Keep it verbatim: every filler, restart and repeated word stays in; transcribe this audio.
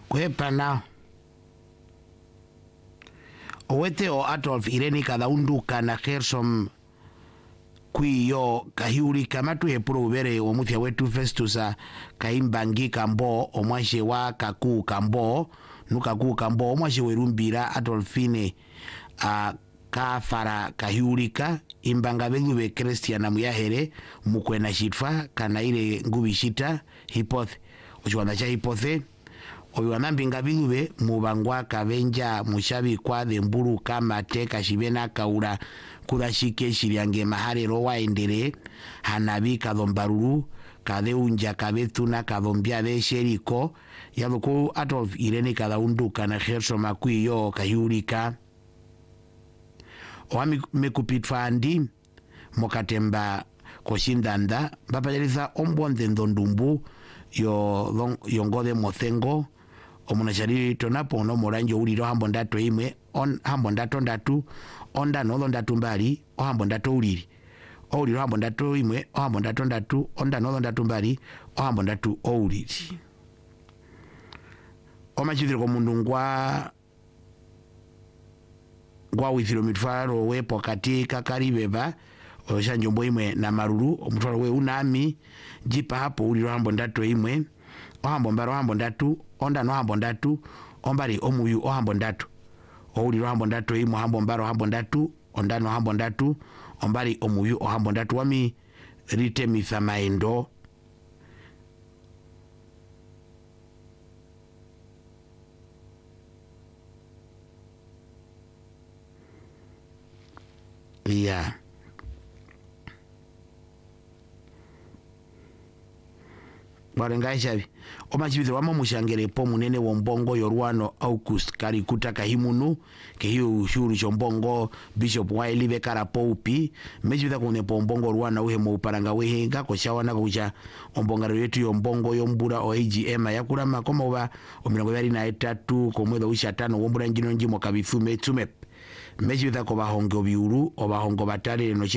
kwepana owete o Adolf Irene Kadhaunduka na Gersom kwiyo kahiuri kamatu hepuro ubere omuthia wetu Festus kaimbangi kambo omwashe wa kaku kambo nukaku kambo omwashe werumbira Adolfine a kafara kahiurika imbanga bengu be Christiana muyahere mukwena shitfa kana ile ngubishita hipothe ochiwanda cha hipothe obiwana mbinga bigube mubangwa kabenja mushabi kwa themburu kama teka shibena kaura kurashike shiriange mahare rowa endere hanabi kadombaruru kadeunja kabetuna kadombia de sheriko yabuko Adolf Irene Kadhaunduka na Gersom akwiyo kahiurika oami mekupitfandi mokatemba koshindanda bapajaliza ombonde ndondumbu yo yongode mothengo omunashari tonapo no moranjo uliro hambo ndato imwe on hambo ndato ndatu onda no ndatu mbali o hambo ndato uliri o uliro hambo ndato imwe o hambo ndato ndatu onda no ndatu mbali o hambo ndatu o uliri o machidiro ko mundu ngwa ngwa withiro mitfaro we pokati kakaribeba oshanjombo imwe na maruru omutwaro we unami jipa hapo uliro hambo ndato imwe o hambo mbaro hambo ndatu onda no hambo ndatu ombari omuyu o hambo ndatu o uliro hambo ndatu imwe hambo mbaro hambo ndatu onda no hambo ndatu ombari omuyu o hambo ndatu wami rite mithamaendo yeah. Warengai shabi omachibitho wama mushangere po munene wombongo yorwano August Karikuta kahimunu ke hiyo ushuru chombongo Bishop Wiley bekara poupi mechibitha kune pombongo rwana uhe mu paranga wehenga ko shawana kucha ombongaro yetu yombongo yombura o A G M yakura makoma oba omirongo yari na etatu ko mwezi usha tano wombura ngino njimo kabifume tume mechibitha ko bahongo biuru obahongo batale no